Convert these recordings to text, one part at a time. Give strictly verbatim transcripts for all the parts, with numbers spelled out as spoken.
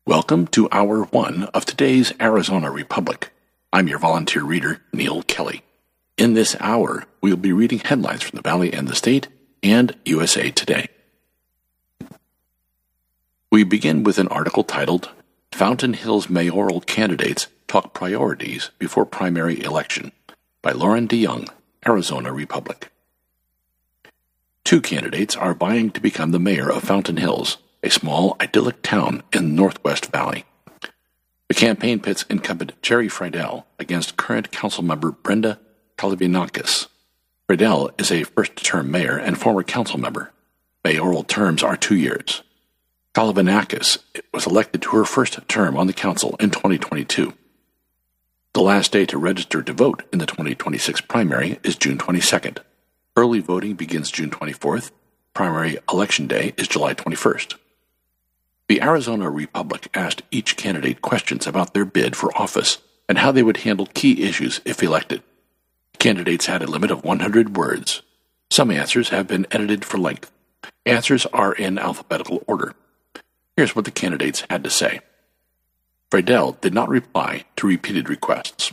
Welcome to Hour one of today's Arizona Republic. I'm your volunteer reader, Neil Kelly. In this hour, we'll be reading headlines from the Valley and the State and U S A Today. We begin with an article titled, Fountain Hills Mayoral Candidates Talk Priorities Before Primary Election, by Lauren DeYoung, Arizona Republic. Two candidates are vying to become the mayor of Fountain Hills, a small, idyllic town in the Northwest Valley. The campaign pits incumbent Jerry Friedel against current councilmember Brenda Kalivinakis. Friedel is a first-term mayor and former council member. Mayoral terms are two years. Kalivinakis was elected to her first term on the council in twenty twenty-two. The last day to register to vote in the twenty twenty-six primary is June twenty-second. Early voting begins June twenty-fourth. Primary election day is July twenty-first. The Arizona Republic asked each candidate questions about their bid for office and how they would handle key issues if elected. Candidates had a limit of one hundred words. Some answers have been edited for length. Answers are in alphabetical order. Here's what the candidates had to say. Friedel did not reply to repeated requests.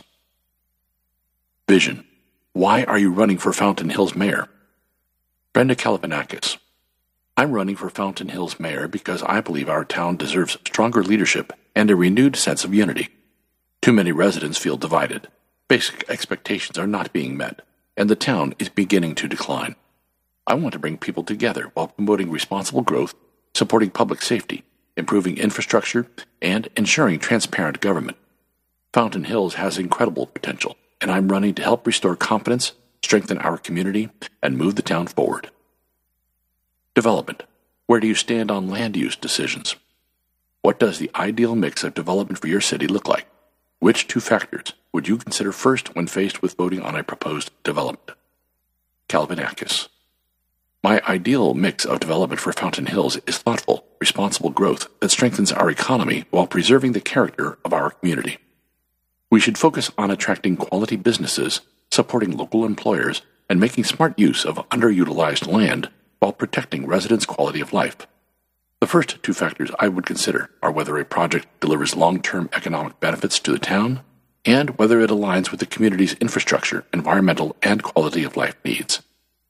Vision. Why are you running for Fountain Hills mayor? Brenda Kalivinakis. I'm running for Fountain Hills mayor because I believe our town deserves stronger leadership and a renewed sense of unity. Too many residents feel divided. Basic expectations are not being met, and the town is beginning to decline. I want to bring people together while promoting responsible growth, supporting public safety, improving infrastructure, and ensuring transparent government. Fountain Hills has incredible potential, and I'm running to help restore confidence, strengthen our community, and move the town forward. Development. Where do you stand on land use decisions? What does the ideal mix of development for your city look like? Which two factors would you consider first when faced with voting on a proposed development? Kalivinakis. My ideal mix of development for Fountain Hills is thoughtful, responsible growth that strengthens our economy while preserving the character of our community. We should focus on attracting quality businesses, supporting local employers, and making smart use of underutilized land while protecting residents' quality of life. The first two factors I would consider are whether a project delivers long-term economic benefits to the town and whether it aligns with the community's infrastructure, environmental, and quality of life needs.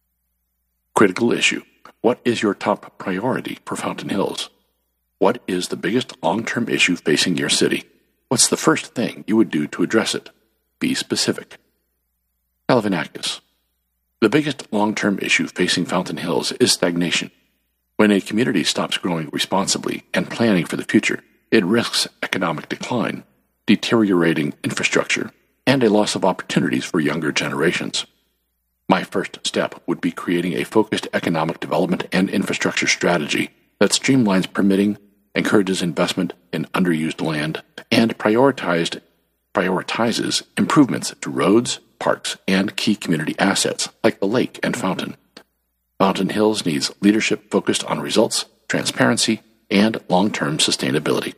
Critical issue. What is your top priority for Fountain Hills? What is the biggest long-term issue facing your city? What's the first thing you would do to address it? Be specific. Kalivinakis. The biggest long-term issue facing Fountain Hills is stagnation. When a community stops growing responsibly and planning for the future, it risks economic decline, deteriorating infrastructure, and a loss of opportunities for younger generations. My first step would be creating a focused economic development and infrastructure strategy that streamlines permitting, encourages investment in underused land, and prioritized, prioritizes improvements to roads, parks, and key community assets like the lake and fountain. Fountain Hills needs leadership focused on results, transparency, and long-term sustainability.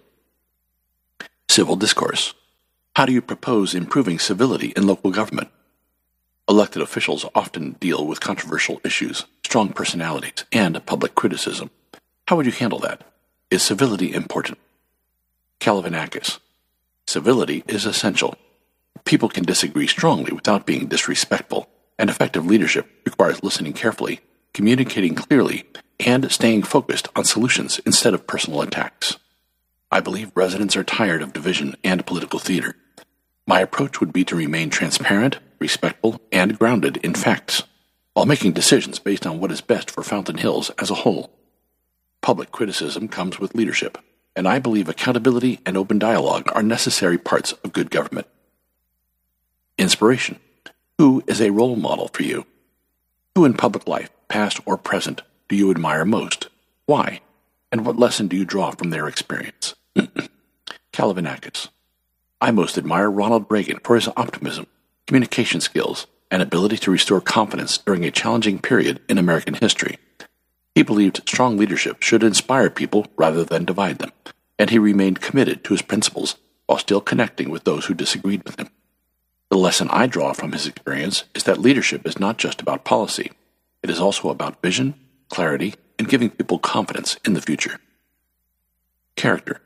Civil discourse. How do you propose improving civility in local government? Elected officials often deal with controversial issues, strong personalities, and public criticism. How would you handle that? Is civility important? Kalivinakis. Civility is essential. People can disagree strongly without being disrespectful, and effective leadership requires listening carefully, communicating clearly, and staying focused on solutions instead of personal attacks. I believe residents are tired of division and political theater. My approach would be to remain transparent, respectful, and grounded in facts, while making decisions based on what is best for Fountain Hills as a whole. Public criticism comes with leadership, and I believe accountability and open dialogue are necessary parts of good government. Inspiration. Who is a role model for you? Who in public life, past or present, do you admire most? Why? And what lesson do you draw from their experience? Kalivinakis. I most admire Ronald Reagan for his optimism, communication skills, and ability to restore confidence during a challenging period in American history. He believed strong leadership should inspire people rather than divide them, and he remained committed to his principles while still connecting with those who disagreed with him. The lesson I draw from his experience is that leadership is not just about policy. It is also about vision, clarity, and giving people confidence in the future. Character.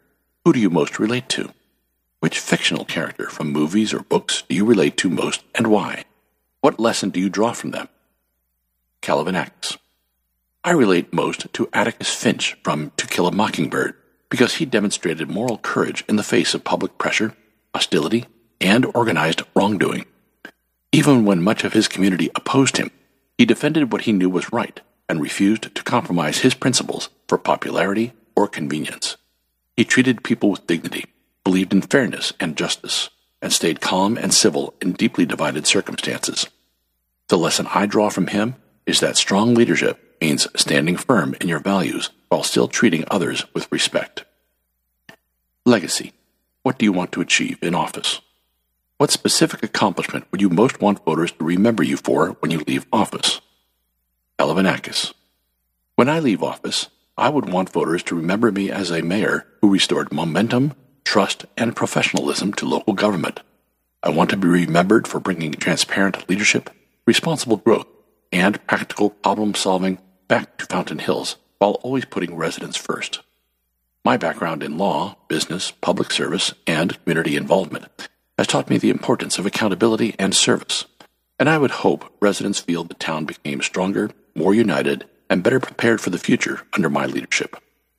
Who do you most relate to? Which fictional character from movies or books do you relate to most and why? What lesson do you draw from them? Calvinacus. I relate most to Atticus Finch from To Kill a Mockingbird because he demonstrated moral courage in the face of public pressure, hostility, and organized wrongdoing. Even when much of his community opposed him, he defended what he knew was right and refused to compromise his principles for popularity or convenience. He treated people with dignity, believed in fairness and justice, and stayed calm and civil in deeply divided circumstances. The lesson I draw from him is that strong leadership means standing firm in your values while still treating others with respect. Legacy. What do you want to achieve in office? What specific accomplishment would you most want voters to remember you for when you leave office? Calvinacus. When I leave office, I would want voters to remember me as a mayor who restored momentum, trust, and professionalism to local government. I want to be remembered for bringing transparent leadership, responsible growth, and practical problem-solving back to Fountain Hills while always putting residents first. My background in law, business, public service, and community involvement has taught me the importance of accountability and service, and I would hope residents feel the town became stronger, more united, and better prepared for the future under my leadership.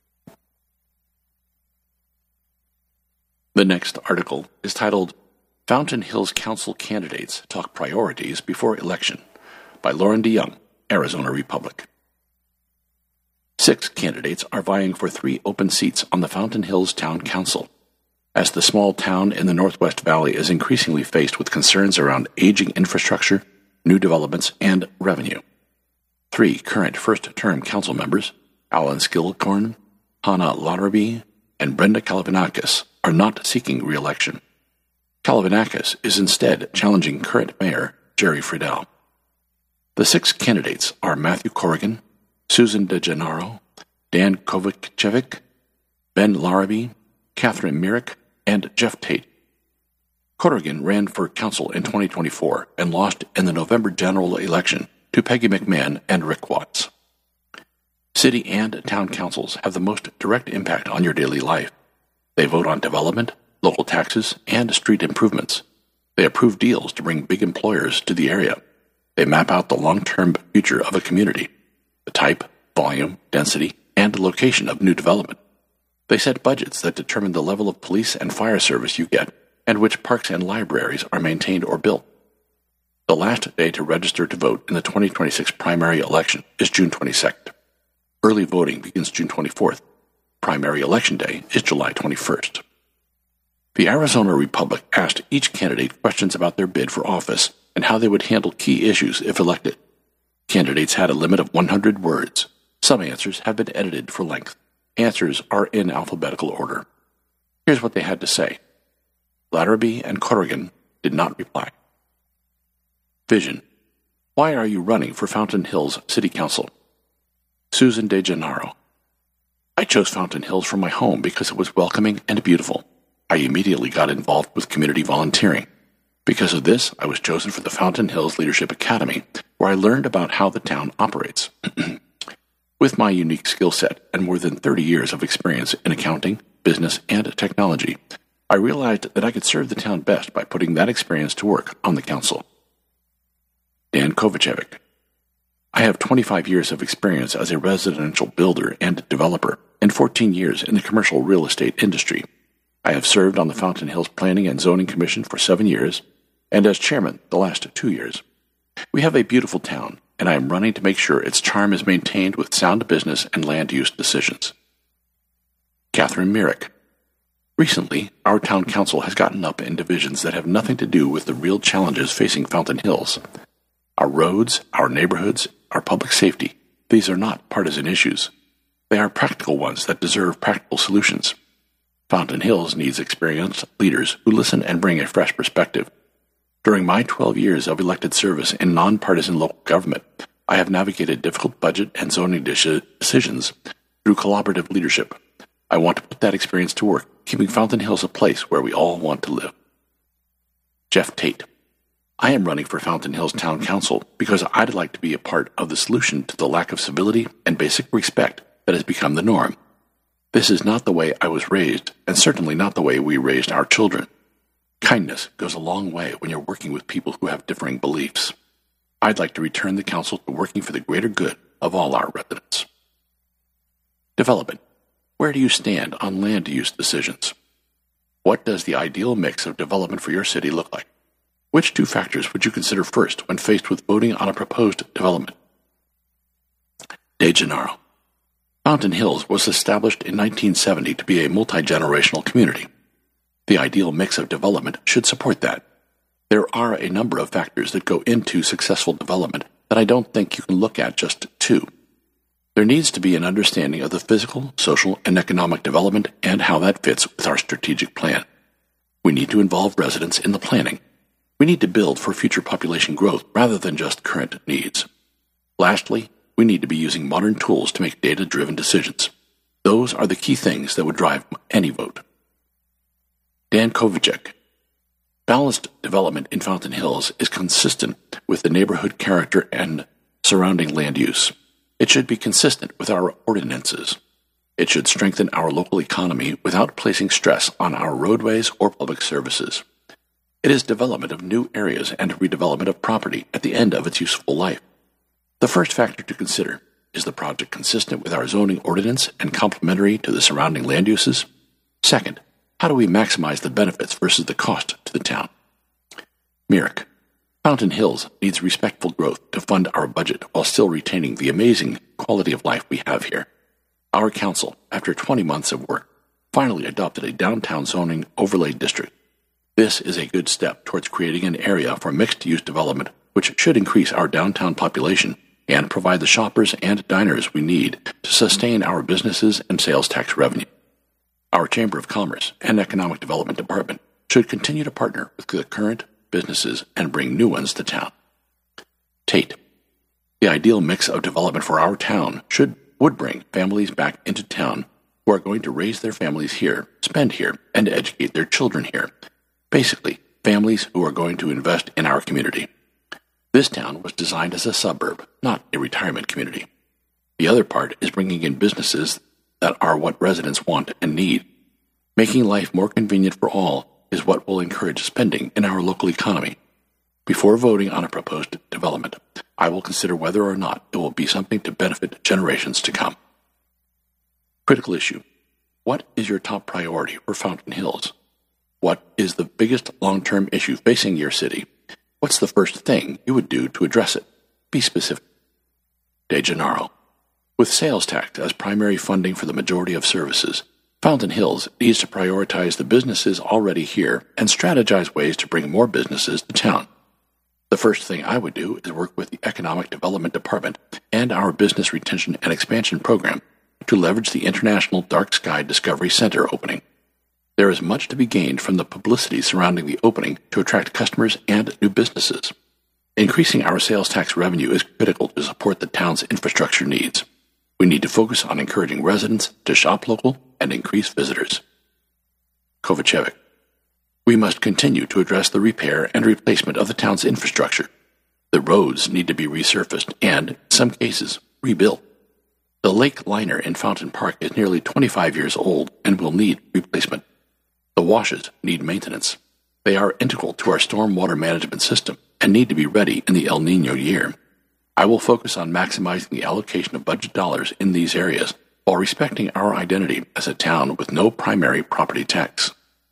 The next article is titled Fountain Hills Council Candidates Talk Priorities Before Election by Lauren DeYoung, Arizona Republic. Six candidates are vying for three open seats on the Fountain Hills Town Council, as the small town in the Northwest Valley is increasingly faced with concerns around aging infrastructure, new developments, and revenue. Three current first-term council members, Alan Skilcorn, Hannah Lotterby, and Brenda Calvinacus, are not seeking re-election. Calvinacus is instead challenging current mayor Jerry Friedel. The six candidates are Matthew Corrigan, Susan DeGennaro, Dan Kovacevic, Ben Larrabee, Catherine Myrick, and Jeff Tate. Corrigan ran for council in twenty twenty-four and lost in the November general election to Peggy McMahon and Rick Watts. City and town councils have the most direct impact on your daily life. They vote on development, local taxes, and street improvements. They approve deals to bring big employers to the area. They map out the long-term future of a community, the type, volume, density, and location of new development. They set budgets that determine the level of police and fire service you get and which parks and libraries are maintained or built. The last day to register to vote in the twenty twenty-six primary election is June twenty-second. Early voting begins June twenty-fourth. Primary election day is July twenty-first. The Arizona Republic asked each candidate questions about their bid for office and how they would handle key issues if elected. Candidates had a limit of one hundred words. Some answers have been edited for length. Answers are in alphabetical order. Here's what they had to say. Latterby and Corrigan did not reply. Vision. Why are you running for Fountain Hills City Council? Susan DeGennaro. I chose Fountain Hills for my home because it was welcoming and beautiful. I immediately got involved with community volunteering. Because of this, I was chosen for the Fountain Hills Leadership Academy, where I learned about how the town operates. With my unique skill set and more than thirty years of experience in accounting, business, and technology, I realized that I could serve the town best by putting that experience to work on the council. Dan Kovacevic. I have twenty-five years of experience as a residential builder and developer and fourteen years in the commercial real estate industry. I have served on the Fountain Hills Planning and Zoning Commission for seven years and as chairman the last two years. We have a beautiful town, and I am running to make sure its charm is maintained with sound business and land use decisions. Catherine Myrick. Recently, our town council has gotten up in divisions that have nothing to do with the real challenges facing Fountain Hills. Our roads, our neighborhoods, our public safety, these are not partisan issues. They are practical ones that deserve practical solutions. Fountain Hills needs experienced leaders who listen and bring a fresh perspective. During my twelve years of elected service in nonpartisan local government, I have navigated difficult budget and zoning decisions through collaborative leadership. I want to put that experience to work, keeping Fountain Hills a place where we all want to live. Jeff Tate. I am running for Fountain Hills Town Council because I'd like to be a part of the solution to the lack of civility and basic respect that has become the norm. This is not the way I was raised, and certainly not the way we raised our children. Kindness goes a long way when you're working with people who have differing beliefs. I'd like to return the council to working for the greater good of all our residents. Development. Where do you stand on land use decisions? What does the ideal mix of development for your city look like? Which two factors would you consider first when faced with voting on a proposed development? De Gennaro. Fountain Hills was established in nineteen seventy to be a multi-generational community. The ideal mix of development should support that. There are a number of factors that go into successful development that I don't think you can look at just two. There needs to be an understanding of the physical, social, and economic development and how that fits with our strategic plan. We need to involve residents in the planning. We need to build for future population growth rather than just current needs. Lastly, we need to be using modern tools to make data-driven decisions. Those are the key things that would drive any vote. Dan Kovacek. Balanced development in Fountain Hills is consistent with the neighborhood character and surrounding land use. It should be consistent with our ordinances. It should strengthen our local economy without placing stress on our roadways or public services. It is development of new areas and redevelopment of property at the end of its useful life. The first factor to consider is the project consistent with our zoning ordinance and complementary to the surrounding land uses? Second, how do we maximize the benefits versus the cost to the town? Myrick. Fountain Hills needs respectful growth to fund our budget while still retaining the amazing quality of life we have here. Our council, after twenty months of work, finally adopted a downtown zoning overlay district. This is a good step towards creating an area for mixed-use development which should increase our downtown population and provide the shoppers and diners we need to sustain our businesses and sales tax revenue. Our Chamber of Commerce and Economic Development Department should continue to partner with the current businesses and bring new ones to town. Tate. The ideal mix of development for our town should would bring families back into town who are going to raise their families here, spend here, and educate their children here. Basically, families who are going to invest in our community. This town was designed as a suburb, not a retirement community. The other part is bringing in businesses that are what residents want and need. Making life more convenient for all is what will encourage spending in our local economy. Before voting on a proposed development, I will consider whether or not it will be something to benefit generations to come. Critical issue. What is your top priority for Fountain Hills? What is the biggest long-term issue facing your city? What's the first thing you would do to address it? Be specific. De Gennaro. With sales tax as primary funding for the majority of services, Fountain Hills needs to prioritize the businesses already here and strategize ways to bring more businesses to town. The first thing I would do is work with the Economic Development Department and our Business Retention and Expansion Program to leverage the International Dark Sky Discovery Center opening. There is much to be gained from the publicity surrounding the opening to attract customers and new businesses. Increasing our sales tax revenue is critical to support the town's infrastructure needs. We need to focus on encouraging residents to shop local and increase visitors. Kovacevic. We must continue to address the repair and replacement of the town's infrastructure. The roads need to be resurfaced and, in some cases, rebuilt. The lake liner in Fountain Park is nearly twenty-five years old and will need replacement. The washes need maintenance. They are integral to our stormwater management system and need to be ready in the El Niño year. I will focus on maximizing the allocation of budget dollars in these areas while respecting our identity as a town with no primary property tax.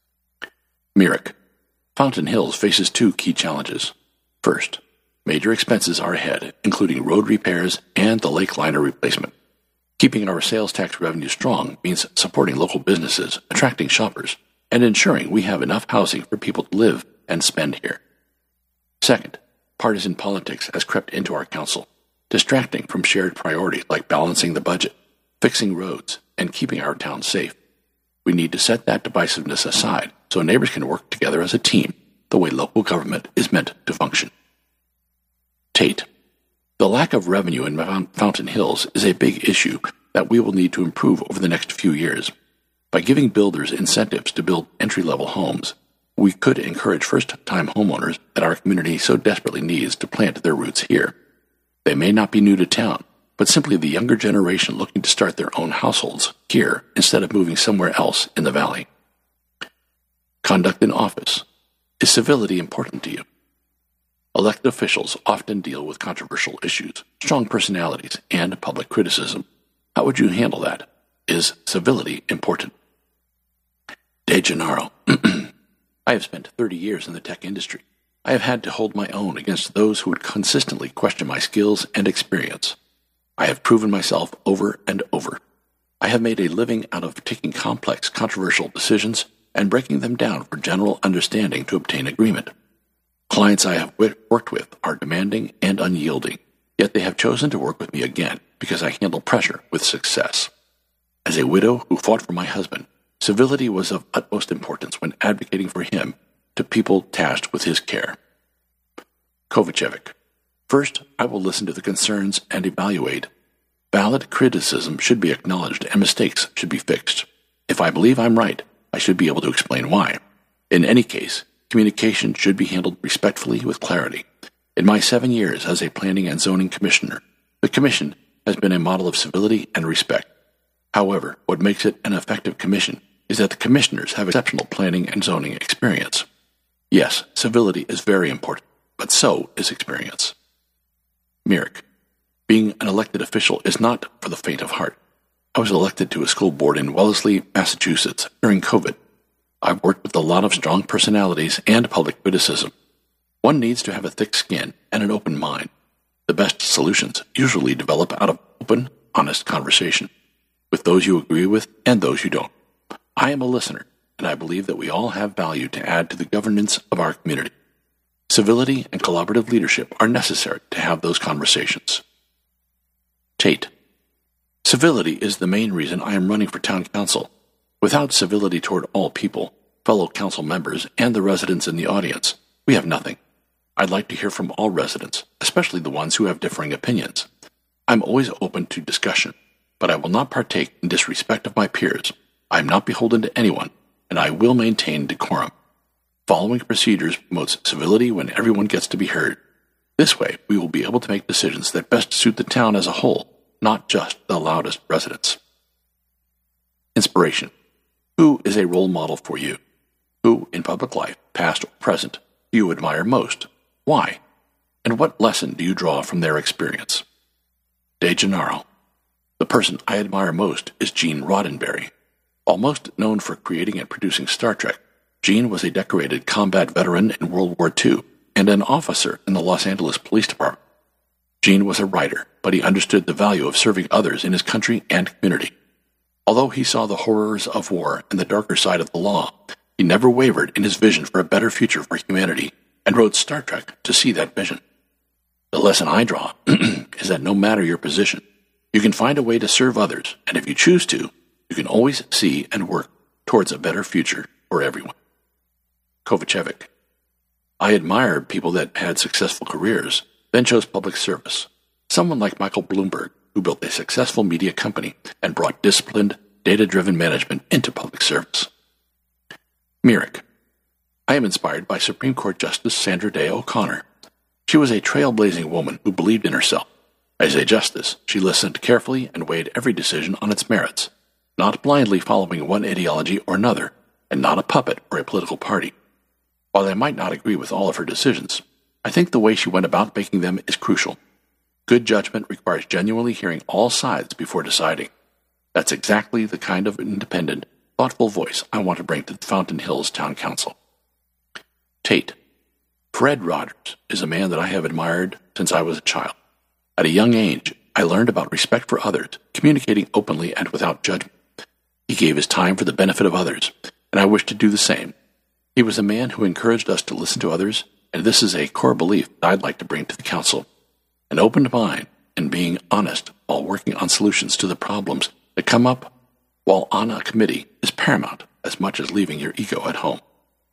Myrick. Fountain Hills faces two key challenges. First, major expenses are ahead, including road repairs and the lake liner replacement. Keeping our sales tax revenue strong means supporting local businesses, attracting shoppers, and ensuring we have enough housing for people to live and spend here. Second, partisan politics has crept into our council, distracting from shared priorities like balancing the budget, fixing roads, and keeping our town safe. We need to set that divisiveness aside so neighbors can work together as a team, the way local government is meant to function. Tate. The lack of revenue in Fountain Hills is a big issue that we will need to improve over the next few years. By giving builders incentives to build entry-level homes, we could encourage first-time homeowners that our community so desperately needs to plant their roots here. They may not be new to town, but simply the younger generation looking to start their own households here instead of moving somewhere else in the valley. Conduct in office. Is civility important to you? Elected officials often deal with controversial issues, strong personalities, and public criticism. How would you handle that? Is civility important? De Gennaro. I have spent thirty years in the tech industry. I have had to hold my own against those who would consistently question my skills and experience. I have proven myself over and over. I have made a living out of taking complex, controversial decisions and breaking them down for general understanding to obtain agreement. Clients I have worked with are demanding and unyielding, yet they have chosen to work with me again because I handle pressure with success. As a widow who fought for my husband, civility was of utmost importance when advocating for him to people tasked with his care. Kovacevic. First, I will listen to the concerns and evaluate. Valid criticism should be acknowledged and mistakes should be fixed. If I believe I'm right, I should be able to explain why. In any case, communication should be handled respectfully with clarity. In my seven years as a planning and zoning commissioner, the commission has been a model of civility and respect. However, what makes it an effective commission is that the commissioners have exceptional planning and zoning experience. Yes, civility is very important, but so is experience. Myrick. Being an elected official is not for the faint of heart. I was elected to a school board in Wellesley, Massachusetts during COVID. I've worked with a lot of strong personalities and public criticism. One needs to have a thick skin and an open mind. The best solutions usually develop out of open, honest conversation, with those you agree with and those you don't. I am a listener, and I believe that we all have value to add to the governance of our community. Civility and collaborative leadership are necessary to have those conversations. Tate. Civility is the main reason I am running for town council. Without civility toward all people, fellow council members, and the residents in the audience, we have nothing. I'd like to hear from all residents, especially the ones who have differing opinions. I'm always open to discussion, but I will not partake in disrespect of my peers. I am not beholden to anyone, and I will maintain decorum. Following procedures promotes civility when everyone gets to be heard. This way, we will be able to make decisions that best suit the town as a whole, not just the loudest residents. Inspiration. Who is a role model for you? Who, in public life, past or present, do you admire most? Why? And what lesson do you draw from their experience? De Gennaro. The person I admire most is Gene Roddenberry. While most known for creating and producing Star Trek, Gene was a decorated combat veteran in World War Two and an officer in the Los Angeles Police Department. Gene was a writer, but he understood the value of serving others in his country and community. Although he saw the horrors of war and the darker side of the law, he never wavered in his vision for a better future for humanity and wrote Star Trek to see that vision. The lesson I draw is that no matter your position, you can find a way to serve others, and if you choose to, you can always see and work towards a better future for everyone. Kovacevic. I admired people that had successful careers, then chose public service. Someone like Michael Bloomberg, who built a successful media company and brought disciplined, data-driven management into public service. Myrick. I am inspired by Supreme Court Justice Sandra Day O'Connor. She was a trailblazing woman who believed in herself. As a justice, she listened carefully and weighed every decision on its merits, not blindly following one ideology or another, and not a puppet or a political party. While I might not agree with all of her decisions, I think the way she went about making them is crucial. Good judgment requires genuinely hearing all sides before deciding. That's exactly the kind of independent, thoughtful voice I want to bring to the Fountain Hills Town Council. Tate. Fred Rogers is a man that I have admired since I was a child. At a young age, I learned about respect for others, communicating openly and without judgment. He gave his time for the benefit of others, and I wish to do the same. He was a man who encouraged us to listen to others, and this is a core belief that I'd like to bring to the council. An open mind and being honest while working on solutions to the problems that come up while on a committee is paramount as much as leaving your ego at home.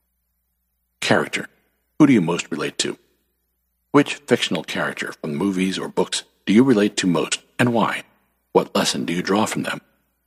Character. Who do you most relate to? Which fictional character from movies or books do you relate to most, and why? What lesson do you draw from them?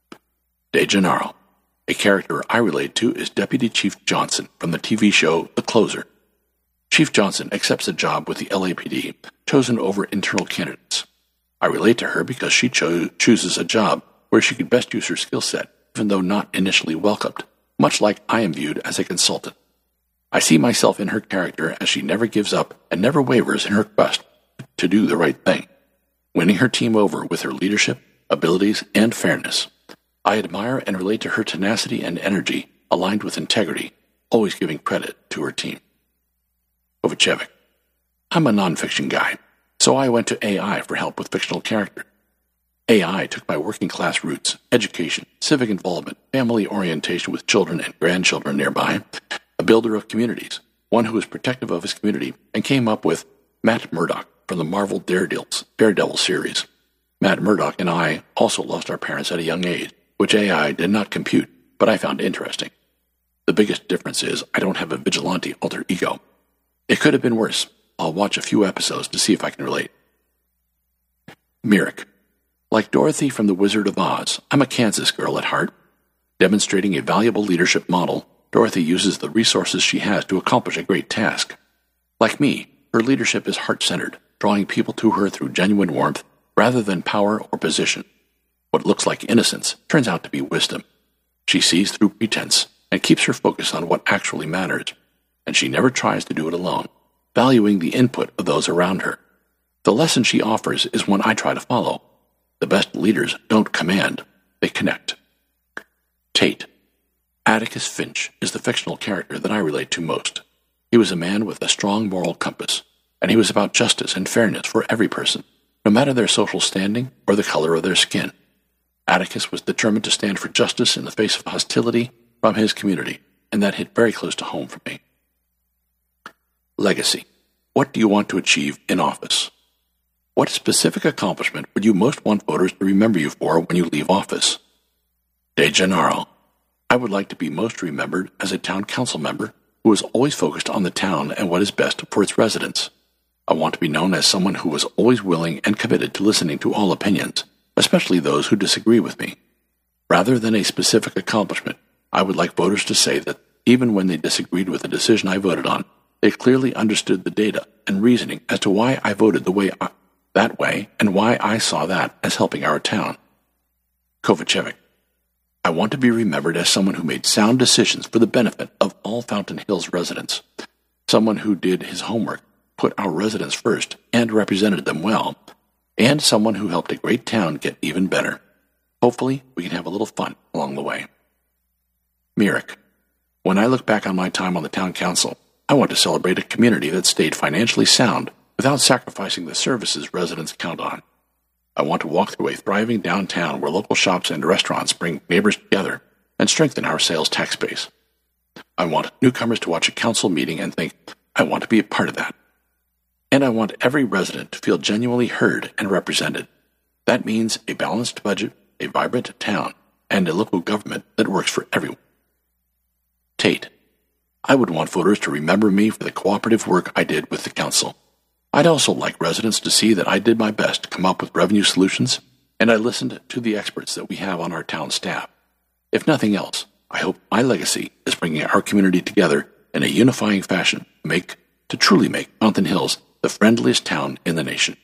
De Gennaro. A character I relate to is Deputy Chief Johnson from the T V show The Closer. Chief Johnson accepts a job with the L A P D, chosen over internal candidates. I relate to her because she cho- chooses a job where she could best use her skill set, even though not initially welcomed, much like I am viewed as a consultant. I see myself in her character as she never gives up and never wavers in her quest to do the right thing, winning her team over with her leadership, abilities, and fairness. I admire and relate to her tenacity and energy aligned with integrity, always giving credit to her team. Kovacevic. I'm a nonfiction guy, so I went to A I for help with fictional characters. A I took my working class roots, education, civic involvement, family orientation with children and grandchildren nearby, a builder of communities, one who is protective of his community, and came up with Matt Murdock from the Marvel Daredevils, Daredevil series. Matt Murdock and I also lost our parents at a young age, which A I did not compute, but I found interesting. The biggest difference is I don't have a vigilante alter ego. It could have been worse. I'll watch a few episodes to see if I can relate. Myrick. Like Dorothy from The Wizard of Oz, I'm a Kansas girl at heart. Demonstrating a valuable leadership model, Dorothy uses the resources she has to accomplish a great task. Like me, her leadership is heart-centered, drawing people to her through genuine warmth rather than power or position. What looks like innocence turns out to be wisdom. She sees through pretense and keeps her focus on what actually matters, and she never tries to do it alone, valuing the input of those around her. The lesson she offers is one I try to follow. The best leaders don't command, they connect. Tate. Atticus Finch is the fictional character that I relate to most. He was a man with a strong moral compass, and he was about justice and fairness for every person, no matter their social standing or the color of their skin. Atticus was determined to stand for justice in the face of hostility from his community, and that hit very close to home for me. Legacy. What do you want to achieve in office? What specific accomplishment would you most want voters to remember you for when you leave office? De Gennaro. I would like to be most remembered as a town council member who is always focused on the town and what is best for its residents. I want to be known as someone who was always willing and committed to listening to all opinions, especially those who disagree with me. Rather than a specific accomplishment, I would like voters to say that even when they disagreed with the decision I voted on, they clearly understood the data and reasoning as to why I voted the way I, that way and why I saw that as helping our town. Kovacevic. I want to be remembered as someone who made sound decisions for the benefit of all Fountain Hills residents, someone who did his homework, put our residents first, and represented them well, and someone who helped a great town get even better. Hopefully, we can have a little fun along the way. Myrick. When I look back on my time on the town council, I want to celebrate a community that stayed financially sound without sacrificing the services residents count on. I want to walk through a thriving downtown where local shops and restaurants bring neighbors together and strengthen our sales tax base. I want newcomers to watch a council meeting and think, I want to be a part of that. And I want every resident to feel genuinely heard and represented. That means a balanced budget, a vibrant town, and a local government that works for everyone. Tate. I would want voters to remember me for the cooperative work I did with the council. I'd also like residents to see that I did my best to come up with revenue solutions, and I listened to the experts that we have on our town staff. If nothing else, I hope my legacy is bringing our community together in a unifying fashion to make, to truly make Fountain Hills the friendliest town in the nation.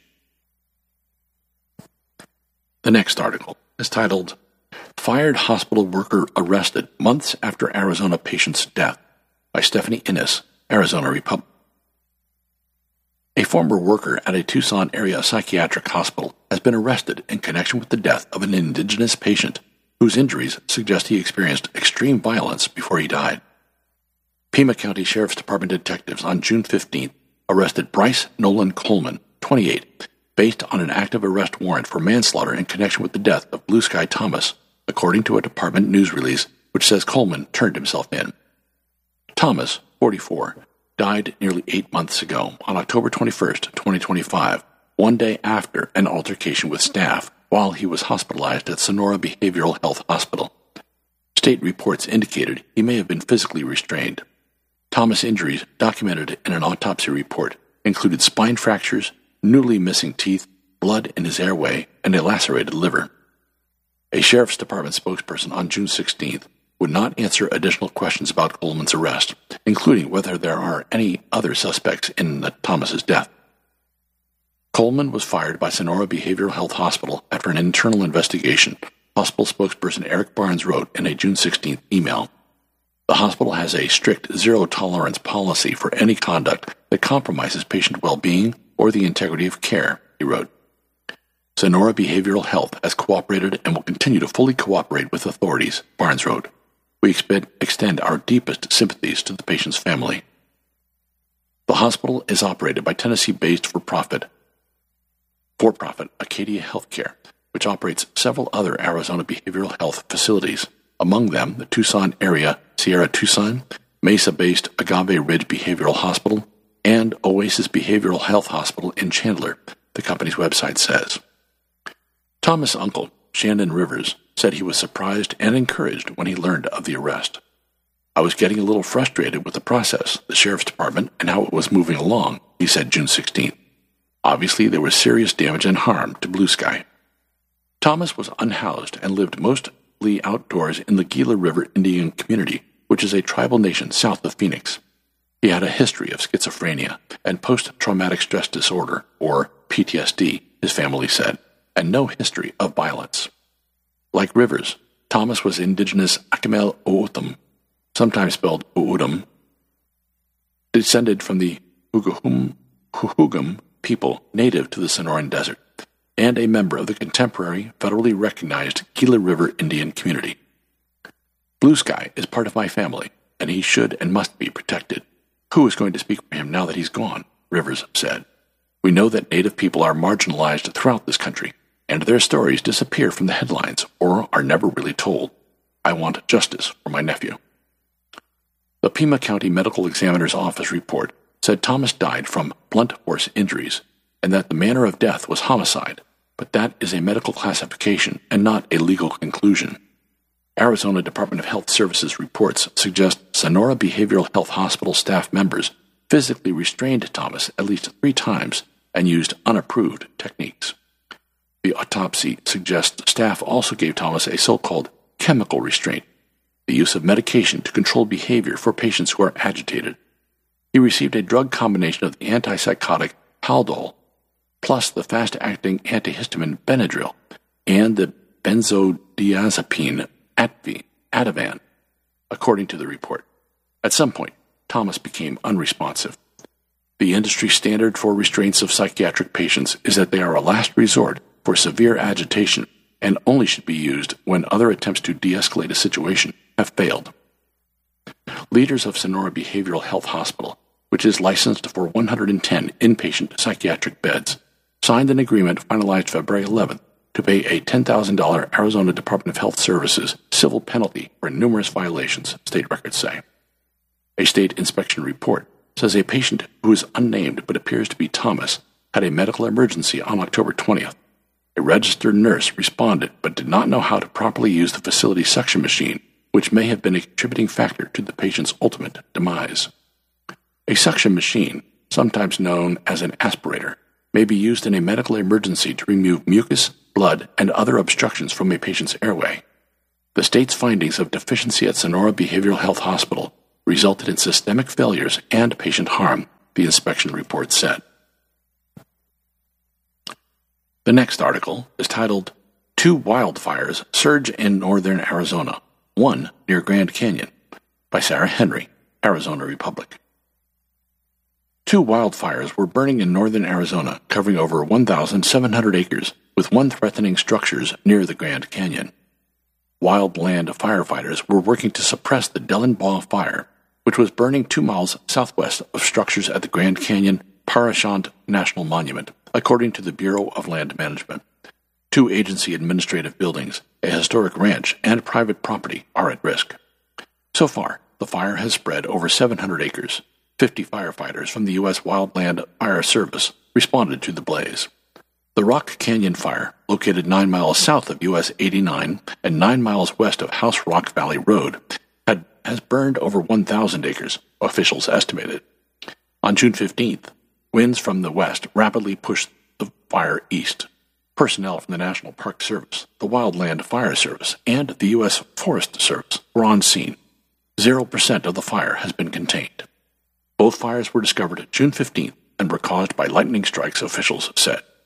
The next article is titled, Fired Hospital Worker Arrested Months After Arizona Patient's Death by Stephanie Innes, Arizona Republic. A former worker at a Tucson area psychiatric hospital has been arrested in connection with the death of an indigenous patient whose injuries suggest he experienced extreme violence before he died. Pima County Sheriff's Department detectives on June fifteenth arrested Bryce Nolan Coleman, twenty-eight, based on an active arrest warrant for manslaughter in connection with the death of Blue Sky Thomas, according to a department news release which says Coleman turned himself in. Thomas, forty-four, died nearly eight months ago on October twenty-first, twenty twenty-five, one day after an altercation with staff while he was hospitalized at Sonora Behavioral Health Hospital. State reports indicated he may have been physically restrained. Thomas' injuries, documented in an autopsy report, included spine fractures, newly missing teeth, blood in his airway, and a lacerated liver. A Sheriff's Department spokesperson on June sixteenth would not answer additional questions about Coleman's arrest, including whether there are any other suspects in the Thomas's death. Coleman was fired by Sonora Behavioral Health Hospital after an internal investigation, hospital spokesperson Eric Barnes wrote in a June sixteenth email. The hospital has a strict zero-tolerance policy for any conduct that compromises patient well-being or the integrity of care, he wrote. Sonora Behavioral Health has cooperated and will continue to fully cooperate with authorities, Barnes wrote. We expect, extend our deepest sympathies to the patient's family. The hospital is operated by Tennessee-based for-profit, for-profit Acadia Healthcare, which operates several other Arizona behavioral health facilities, among them the Tucson area Sierra Tucson, Mesa-based Agave Ridge Behavioral Hospital, and Oasis Behavioral Health Hospital in Chandler, the company's website says. Thomas' uncle, Shandon Rivers, said he was surprised and encouraged when he learned of the arrest. I was getting a little frustrated with the process, the sheriff's department, and how it was moving along, he said June sixteenth. Obviously, there was serious damage and harm to Blue Sky. Thomas was unhoused and lived mostly outdoors in the Gila River Indian community, which is a tribal nation south of Phoenix. He had a history of schizophrenia and post-traumatic stress disorder, or P T S D, his family said, and no history of violence. Like Rivers, Thomas was indigenous Akimel O'odham, sometimes spelled O'odham, descended from the Huguhum, Huhugam people native to the Sonoran Desert, and a member of the contemporary, federally recognized Gila River Indian community. Blue Sky is part of my family, and he should and must be protected. Who is going to speak for him now that he's gone? Rivers said. We know that Native people are marginalized throughout this country, and their stories disappear from the headlines or are never really told. I want justice for my nephew. The Pima County Medical Examiner's Office report said Thomas died from blunt force injuries and that the manner of death was homicide, but that is a medical classification and not a legal conclusion. Arizona Department of Health Services reports suggest Sonora Behavioral Health Hospital staff members physically restrained Thomas at least three times and used unapproved techniques. The autopsy suggests staff also gave Thomas a so-called chemical restraint, the use of medication to control behavior for patients who are agitated. He received a drug combination of the antipsychotic Haldol, plus the fast-acting antihistamine Benadryl, and the benzodiazepine Atvi, Ativan, according to the report. At some point, Thomas became unresponsive. The industry standard for restraints of psychiatric patients is that they are a last resort for severe agitation and only should be used when other attempts to de-escalate a situation have failed. Leaders of Sonora Behavioral Health Hospital, which is licensed for one hundred ten inpatient psychiatric beds, signed an agreement finalized February eleventh to pay a ten thousand dollars Arizona Department of Health Services civil penalty for numerous violations, state records say. A state inspection report says a patient who is unnamed but appears to be Thomas had a medical emergency on October twentieth. A registered nurse responded but did not know how to properly use the facility suction machine, which may have been a contributing factor to the patient's ultimate demise. A suction machine, sometimes known as an aspirator, may be used in a medical emergency to remove mucus, blood, and other obstructions from a patient's airway. The state's findings of deficiency at Sonora Behavioral Health Hospital resulted in systemic failures and patient harm, the inspection report said. The next article is titled, Two Wildfires Surge in Northern Arizona, One Near Grand Canyon, by Sarah Henry, Arizona Republic. Two wildfires were burning in northern Arizona, covering over one thousand seven hundred acres, with one threatening structures near the Grand Canyon. Wildland firefighters were working to suppress the Dellenbaugh fire, which was burning two miles southwest of structures at the Grand Canyon Parashant National Monument, according to the Bureau of Land Management. Two agency administrative buildings, a historic ranch, and private property are at risk. So far, the fire has spread over seven hundred acres. Fifty firefighters from the U S Wildland Fire Service responded to the blaze. The Rock Canyon Fire, located nine miles south of U S eighty-nine and nine miles west of House Rock Valley Road, had, has burned over one thousand acres, officials estimated. On June fifteenth, winds from the west rapidly pushed the fire east. Personnel from the National Park Service, the Wildland Fire Service, and the U S Forest Service were on scene. Zero percent of the fire has been contained. Both fires were discovered June fifteenth and were caused by lightning strikes, officials said.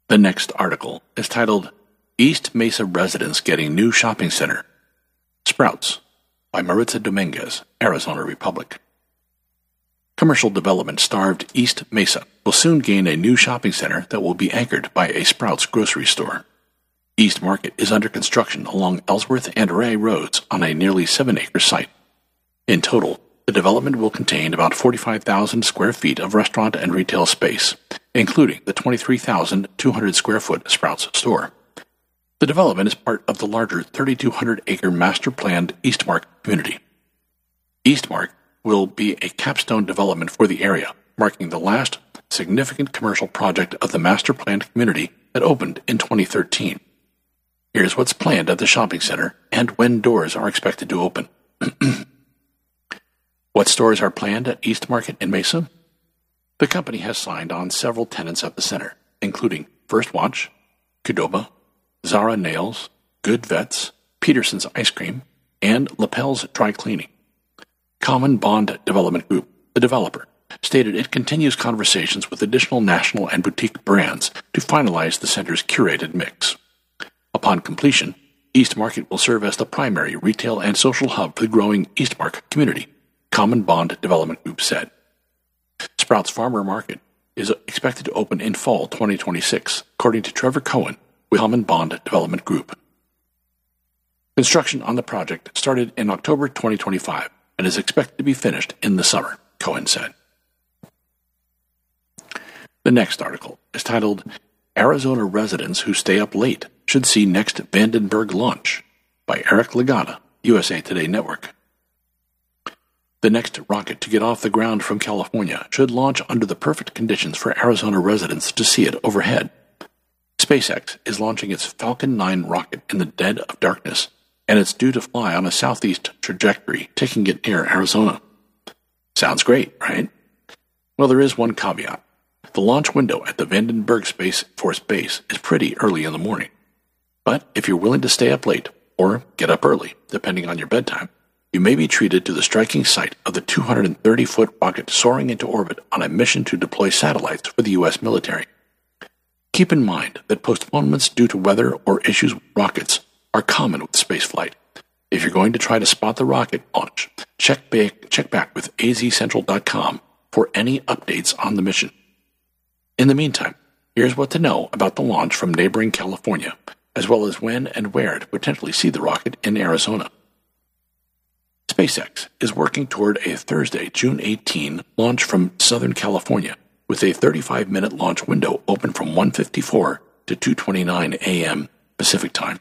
The next article is titled, East Mesa Residents Getting New Shopping Center. Sprouts, by Maritza Dominguez, Arizona Republic. Commercial development-starved East Mesa will soon gain a new shopping center that will be anchored by a Sprouts grocery store. East Market is under construction along Ellsworth and Ray Roads on a nearly seven-acre site. In total, the development will contain about forty-five thousand square feet of restaurant and retail space, including the twenty-three thousand two hundred square foot Sprouts store. The development is part of the larger thirty-two hundred acre master-planned Eastmark community. Eastmark will be a capstone development for the area, marking the last significant commercial project of the master-planned community that opened in twenty thirteen. Here's what's planned at the shopping center and when doors are expected to open. What stores are planned at East Market in Mesa? The company has signed on several tenants at the center, including First Watch, Qdoba, Zara Nails, Good Vets, Peterson's Ice Cream, and Lapel's Dry Cleaning. Common Bond Development Group, the developer, stated it continues conversations with additional national and boutique brands to finalize the center's curated mix. Upon completion, East Market will serve as the primary retail and social hub for the growing Eastmark community, Common Bond Development Group said. Sprouts Farmer Market is expected to open in fall twenty twenty-six, according to Trevor Cohen with Common Bond Development Group. Construction on the project started in October twenty twenty-five and is expected to be finished in the summer, Cohen said. The next article is titled, Arizona Residents Who Stay Up Late Should See Next Vandenberg Launch, by Eric Legata, U S A Today Network. The next rocket to get off the ground from California should launch under the perfect conditions for Arizona residents to see it overhead. SpaceX is launching its Falcon nine rocket in the dead of darkness, and it's due to fly on a southeast trajectory, taking it near Arizona. Sounds great, right? Well, there is one caveat. The launch window at the Vandenberg Space Force Base is pretty early in the morning. But if you're willing to stay up late, or get up early, depending on your bedtime, you may be treated to the striking sight of the two hundred thirty foot rocket soaring into orbit on a mission to deploy satellites for the U S military. Keep in mind that postponements due to weather or issues with rockets are common with spaceflight. If you're going to try to spot the rocket launch, check back, check back with A Z Central dot com for any updates on the mission. In the meantime, here's what to know about the launch from neighboring California, as well as when and where to potentially see the rocket in Arizona. SpaceX is working toward a Thursday, June eighteenth launch from Southern California, with a thirty-five minute launch window open from one fifty-four to two twenty-nine a.m. Pacific Time.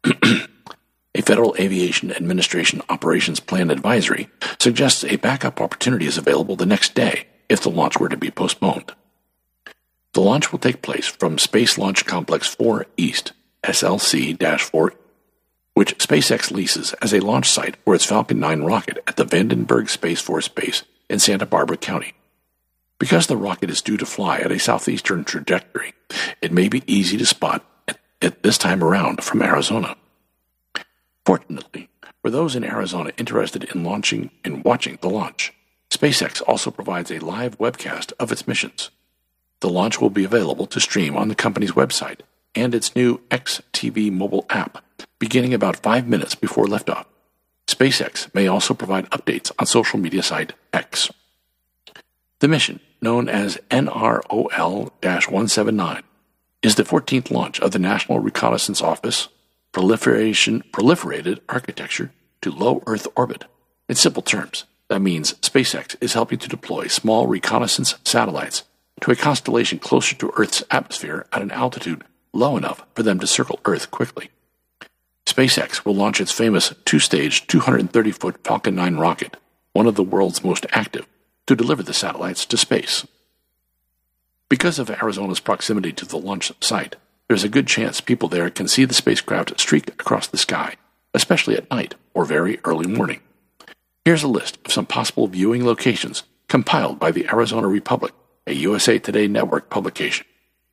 A Federal Aviation Administration Operations Plan advisory suggests a backup opportunity is available the next day if the launch were to be postponed. The launch will take place from Space Launch Complex four East, S L C four, which SpaceX leases as a launch site for its Falcon nine rocket at the Vandenberg Space Force Base in Santa Barbara County. Because the rocket is due to fly at a southeastern trajectory, it may be easy to spot it this time around from Arizona. Fortunately, for those in Arizona interested in launching and watching the launch, SpaceX also provides a live webcast of its missions. The launch will be available to stream on the company's website and its new X T V mobile app, beginning about five minutes before liftoff. SpaceX may also provide updates on social media site X. The mission, known as N R O L one seventy-nine, is the fourteenth launch of the National Reconnaissance Office proliferation proliferated architecture to low Earth orbit. In simple terms, that means SpaceX is helping to deploy small reconnaissance satellites to a constellation closer to Earth's atmosphere at an altitude low enough for them to circle Earth quickly. SpaceX will launch its famous two-stage, two hundred thirty foot Falcon nine rocket, one of the world's most active, to deliver the satellites to space. Because of Arizona's proximity to the launch site, there's a good chance people there can see the spacecraft streak across the sky, especially at night or very early morning. Here's a list of some possible viewing locations compiled by the Arizona Republic, a U S A Today Network publication.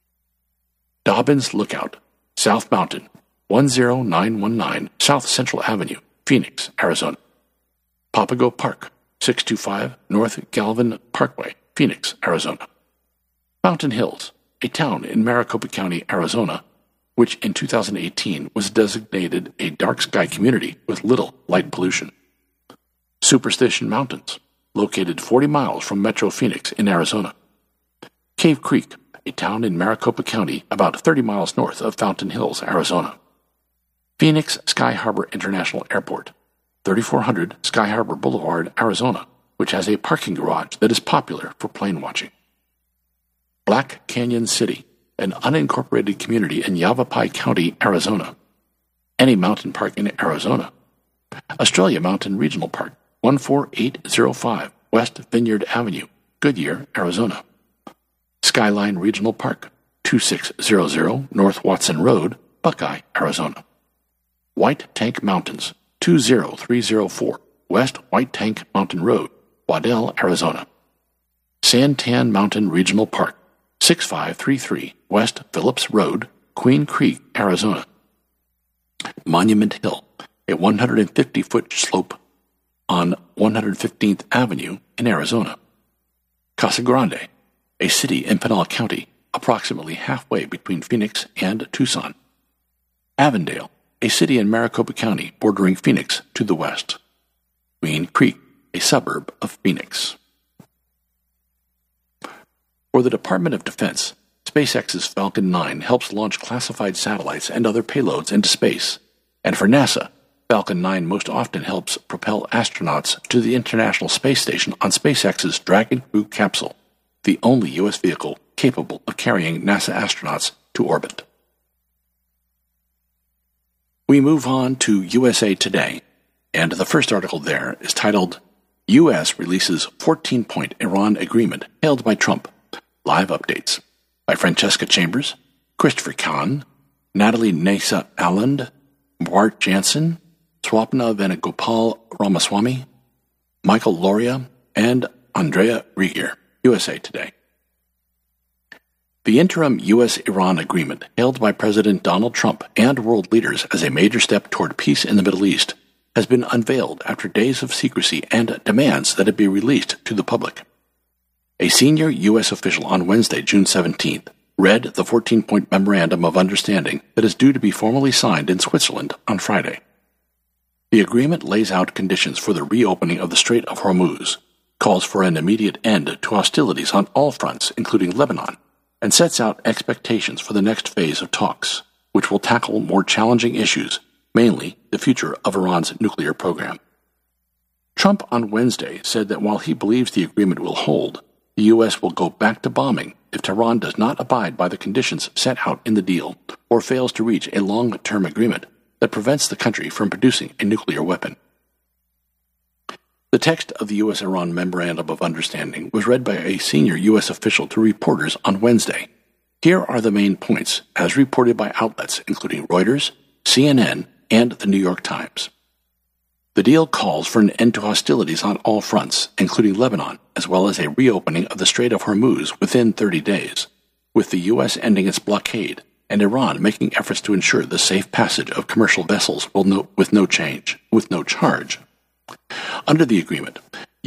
Dobbins Lookout, South Mountain, one zero nine one nine South Central Avenue, Phoenix, Arizona. Papago Park, six two five North Galvin Parkway, Phoenix, Arizona. Mountain Hills, a town in Maricopa County, Arizona, which in two thousand eighteen was designated a dark sky community with little light pollution. Superstition Mountains, located forty miles from Metro Phoenix in Arizona. Cave Creek, a town in Maricopa County about thirty miles north of Fountain Hills, Arizona. Phoenix Sky Harbor International Airport, thirty-four hundred Sky Harbor Boulevard, Arizona, which has a parking garage that is popular for plane watching. Black Canyon City, an unincorporated community in Yavapai County, Arizona. Any mountain park in Arizona. Australia Mountain Regional Park, one four eight zero five West Vineyard Avenue, Goodyear, Arizona. Skyline Regional Park, twenty-six hundred North Watson Road, Buckeye, Arizona. White Tank Mountains, two zero three zero four West White Tank Mountain Road, Waddell, Arizona. Santan Mountain Regional Park, six five three three West Phillips Road, Queen Creek, Arizona. Monument Hill, a one hundred fifty foot slope on one hundred fifteenth Avenue in Arizona. Casa Grande, a city in Pinal County, approximately halfway between Phoenix and Tucson. Avondale, a city in Maricopa County bordering Phoenix to the west. Queen Creek, a suburb of Phoenix. For the Department of Defense, SpaceX's Falcon nine helps launch classified satellites and other payloads into space, and for NASA, Falcon nine most often helps propel astronauts to the International Space Station on SpaceX's Dragon Crew capsule, the only U S vehicle capable of carrying NASA astronauts to orbit. We move on to U S A Today, and the first article there is titled, U S Releases fourteen-Point Iran Agreement Hailed by Trump. Live Updates, by Francesca Chambers, Christopher Kahn, Natalie Nasa Alland, Bart Jansen, Swapna Venugopal Ramaswamy, Michael Loria, and Andrea Rieger. U S A Today. The interim U S Iran agreement, hailed by President Donald Trump and world leaders as a major step toward peace in the Middle East, has been unveiled after days of secrecy and demands that it be released to the public. A senior U S official on Wednesday, June seventeenth, read the fourteen-point Memorandum of Understanding that is due to be formally signed in Switzerland on Friday. The agreement lays out conditions for the reopening of the Strait of Hormuz, calls for an immediate end to hostilities on all fronts, including Lebanon, and sets out expectations for the next phase of talks, which will tackle more challenging issues, mainly the future of Iran's nuclear program. Trump on Wednesday said that while he believes the agreement will hold, the U S will go back to bombing if Tehran does not abide by the conditions set out in the deal or fails to reach a long-term agreement that prevents the country from producing a nuclear weapon. The text of the U S Iran Memorandum of Understanding was read by a senior U S official to reporters on Wednesday. Here are the main points, as reported by outlets including Reuters, C N N, and the New York Times. The deal calls for an end to hostilities on all fronts, including Lebanon, as well as a reopening of the Strait of Hormuz within thirty days, with the U S ending its blockade and Iran making efforts to ensure the safe passage of commercial vessels will no, with no change, with no charge. Under the agreement,